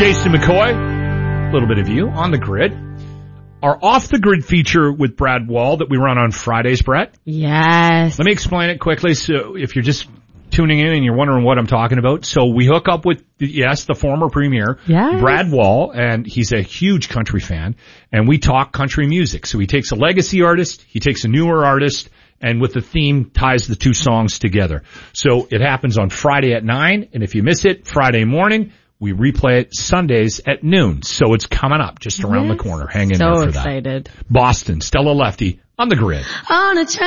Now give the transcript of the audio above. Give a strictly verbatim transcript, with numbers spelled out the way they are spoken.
Jason McCoy, a little bit of you on the grid. Our Off the Grid feature with Brad Wall that we run on Fridays, Brett. Yes. Let me explain it quickly. So if you're just tuning in and you're wondering what I'm talking about. So we hook up with, yes, the former premier, yes. Brad Wall, and he's a huge country fan, and we talk country music. So he takes a legacy artist, he takes a newer artist, and with the theme ties the two songs together. So it happens on Friday at nine, and if you miss it, Friday morning, we replay it Sundays at noon. So it's coming up just around yes. the corner. Hang in so there for excited. that. Boston, Stella Lefty on the grid. On a